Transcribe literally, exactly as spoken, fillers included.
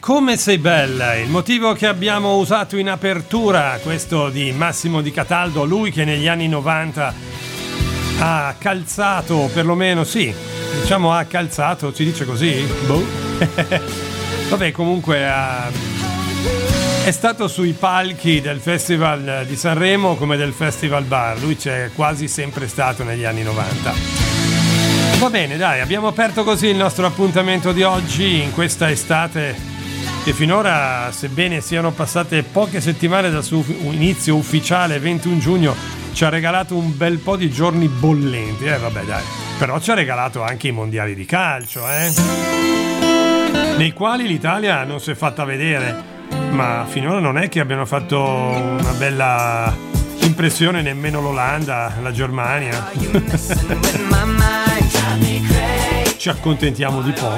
Come sei bella, il motivo che abbiamo usato in apertura, questo di Massimo Di Cataldo, lui che negli anni novanta ha calzato, perlomeno sì, diciamo ha calzato, si dice così? Boh. Vabbè, comunque ha, è stato sui palchi del Festival di Sanremo come del Festival Bar, lui c'è quasi sempre stato negli anni novanta. Va bene, dai, abbiamo aperto così il nostro appuntamento di oggi in questa estate che finora, sebbene siano passate poche settimane dal suo inizio ufficiale ventuno giugno, ci ha regalato un bel po' di giorni bollenti, eh vabbè dai, però ci ha regalato anche i mondiali di calcio, eh, nei quali l'Italia non si è fatta vedere, ma finora non è che abbiano fatto una bella impressione nemmeno l'Olanda, la Germania. Ci accontentiamo di poco.